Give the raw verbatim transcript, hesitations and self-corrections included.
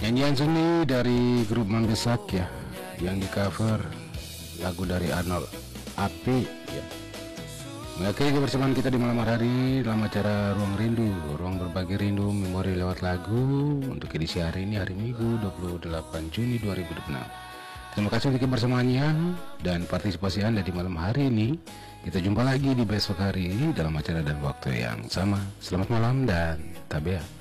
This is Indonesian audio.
Nyanyian seni dari grup Mambesak ya, yang di cover lagu dari Arnold Api ya. Mengakhiri kebersamaan kita di malam hari dalam acara Ruang Rindu, ruang berbagi rindu memori lewat lagu untuk edisi hari ini, hari Minggu dua puluh delapan Juni dua ribu dua puluh enam. Terima kasih untuk kebersamaannya dan partisipasi Anda di malam hari ini. Kita jumpa lagi di besok hari dalam acara dan waktu yang sama. Selamat malam dan tabea.